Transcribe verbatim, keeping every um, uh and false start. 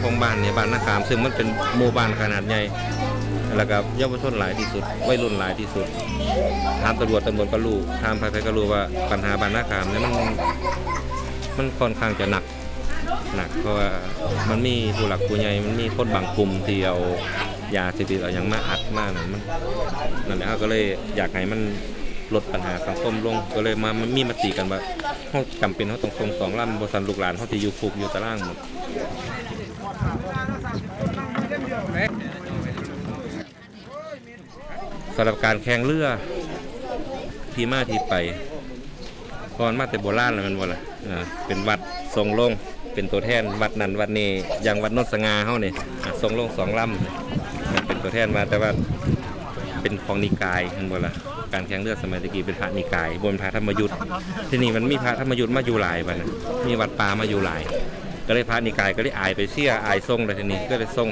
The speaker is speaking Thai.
ของบ้านเนี่ยบ้านนาคามซึ่งมันเป็นหมู่บ้านขนาดใหญ่แล้วก็เยาวชนหลายที่สุดวัยรุ่นหลายที่สุดถามตำรวจตำรวจก็รู้ถามใครๆก็รู้ว่าปัญหาบ้านนาคามเนี่ยมันมันค่อนข้างจะหนักหนักเพราะว่ามันมีผู้หลักผู้ใหญ่มันมีคนบางกลุ่มที่เอายาเสพติดเอาอย่างมาอัดมานั่นมันนั่นแหละก็เลยอยากให้มันลดปัญหาสังคมลงก็เลยมามันมีมติกันว่าเขาจำเป็นเขาต้องส่งสองลำบริษัทลูกหลานเขาจะอยู่คุกอยู่ตารางหมดสำหรับการแข่งเรือที่มาที่ไปก่อนมาแต่โบราณแล้วมันบ่ล่ะเป็นวัดทรงลงเป็นตัวแทนวัดนั้นวัดนี้อย่างวัดโนนสง่าเฮานี่ทรงลงสองลำเป็นตัวแทนมาแต่ว่าเป็นของนิกายมันบ่ล่ะการแข่งเรือสมัยตะกี้เป็นพระนิกายบนพระธรรมยุทธ์ที่นี่มันมีพระธรรมยุทธ์มาอยู่หลายบัดนะมีวัดป่ามาอยู่หลายก็เลยพระนิกายก็เลยอายไปเสียอายทรงเลยทีนี้ก็เลยทรง